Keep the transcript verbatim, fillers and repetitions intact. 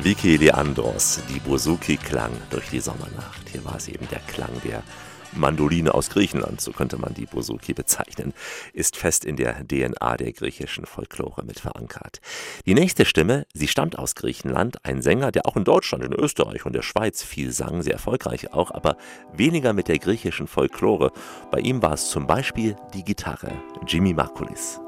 Vicky Leandros, die Bouzouki klang durch die Sommernacht. Hier war es eben der Klang der Mandoline aus Griechenland, so könnte man die Bouzouki bezeichnen, ist fest in der D N A der griechischen Folklore mit verankert. Die nächste Stimme, sie stammt aus Griechenland, ein Sänger, der auch in Deutschland, in Österreich und der Schweiz viel sang, sehr erfolgreich auch, aber weniger mit der griechischen Folklore. Bei ihm war es zum Beispiel die Gitarre, Jimmy Margulis.